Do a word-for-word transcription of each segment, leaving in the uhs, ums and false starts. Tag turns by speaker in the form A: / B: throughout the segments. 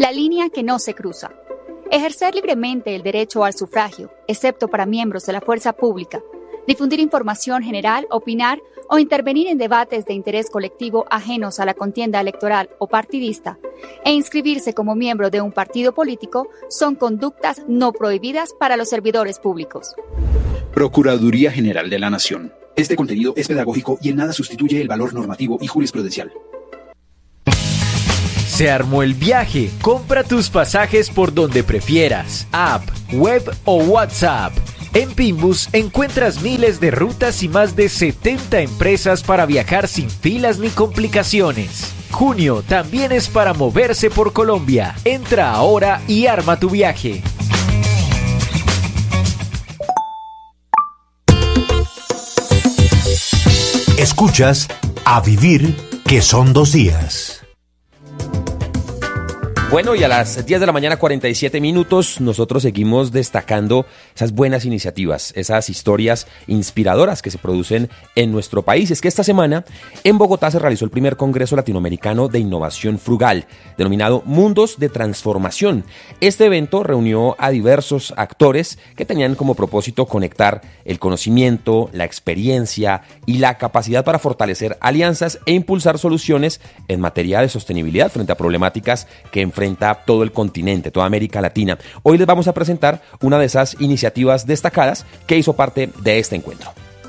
A: La línea que no se cruza. Ejercer libremente el derecho al sufragio, excepto para miembros de la fuerza pública. Difundir información general, opinar o intervenir en debates de interés colectivo ajenos a la contienda electoral o partidista, e inscribirse como miembro de un partido político son conductas no prohibidas para los servidores públicos.
B: Procuraduría General de la Nación. Este contenido es pedagógico y en nada sustituye el valor normativo y jurisprudencial.
C: Se armó el viaje. Compra tus pasajes por donde prefieras, app, web o WhatsApp. En Pimbus encuentras miles de rutas y más de setenta empresas para viajar sin filas ni complicaciones. Junio también es para moverse por Colombia. Entra ahora y arma tu viaje.
D: Escuchas A Vivir, que son dos días.
E: Bueno, y a las diez de la mañana, cuarenta y siete minutos, nosotros seguimos destacando esas buenas iniciativas, esas historias inspiradoras que se producen en nuestro país. Es que esta semana en Bogotá se realizó el primer Congreso Latinoamericano de Innovación Frugal, denominado Mundos de Transformación. Este evento reunió a diversos actores que tenían como propósito conectar el conocimiento, la experiencia y la capacidad para fortalecer alianzas e impulsar soluciones en materia de sostenibilidad frente a problemáticas que enfrentan enfrenta todo el continente, toda América Latina. Hoy les vamos a presentar una de esas iniciativas destacadas que hizo parte de este encuentro.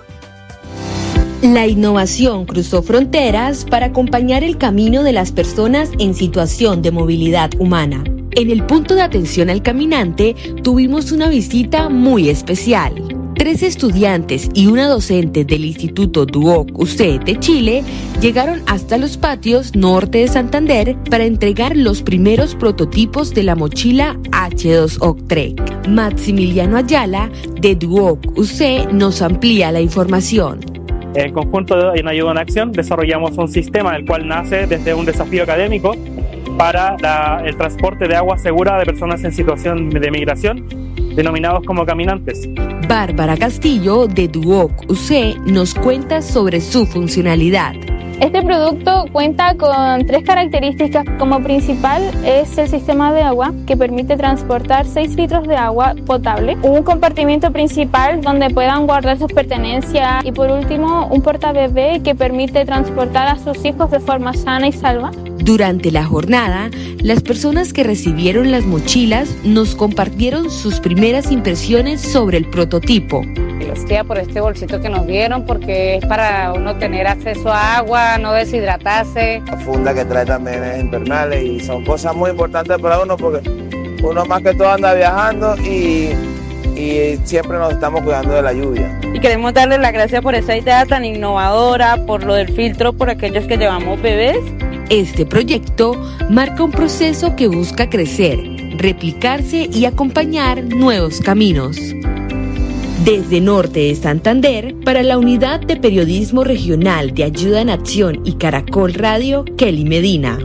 F: La innovación cruzó fronteras para acompañar el camino de las personas en situación de movilidad humana. En el punto de atención al caminante tuvimos una visita muy especial. Tres estudiantes y una docente del Instituto Duoc U C de Chile llegaron hasta los patios norte de Santander para entregar los primeros prototipos de la mochila hache dos O C Trek. Maximiliano Ayala, de Duoc U C, nos amplía la información.
G: En conjunto en Ayuda en Acción desarrollamos un sistema el cual nace desde un desafío académico para la, el transporte de agua segura de personas en situación de migración, denominados como caminantes.
F: Bárbara Castillo, de Duoc U C, nos cuenta sobre su funcionalidad.
H: Este producto cuenta con tres características. Como principal es el sistema de agua, que permite transportar seis litros de agua potable, un compartimiento principal donde puedan guardar sus pertenencias y por último un portabebé que permite transportar a sus hijos de forma sana y salva.
F: Durante la jornada, las personas que recibieron las mochilas nos compartieron sus primeras impresiones sobre el prototipo.
I: Los queda por este bolsito que nos dieron porque es para uno tener acceso a agua, no deshidratarse.
J: La funda que trae también es impermeable y son cosas muy importantes para uno porque uno más que todo anda viajando y, y siempre nos estamos cuidando de la lluvia.
K: Y queremos darle las gracias por esa idea tan innovadora, por lo del filtro, por aquellos que llevamos bebés.
F: Este proyecto marca un proceso que busca crecer, replicarse y acompañar nuevos caminos. Desde Norte de Santander, para la Unidad de Periodismo Regional de Ayuda en Acción y Caracol Radio, Kelly Medina.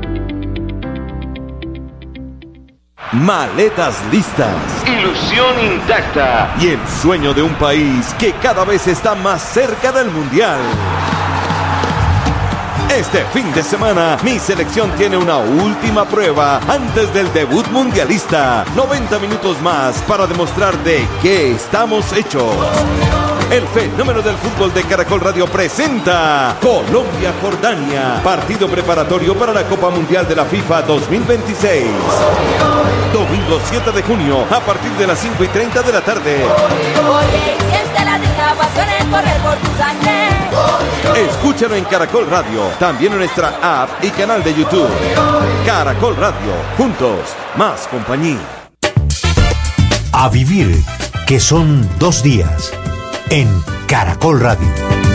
L: Maletas listas, ilusión intacta y el sueño de un país que cada vez está más cerca del Mundial. Este fin de semana, mi selección tiene una última prueba antes del debut mundialista. noventa minutos más para demostrar de qué estamos hechos. El fenómeno del fútbol de Caracol Radio presenta Colombia-Jordania, partido preparatorio para la Copa Mundial de la FIFA dos mil veintiséis. Domingo siete de junio, a partir de las cinco y treinta de la tarde. Escúchalo en Caracol Radio, también en nuestra app y canal de YouTube. Caracol Radio, juntos, más compañía.
D: A Vivir, que son dos días, en Caracol Radio.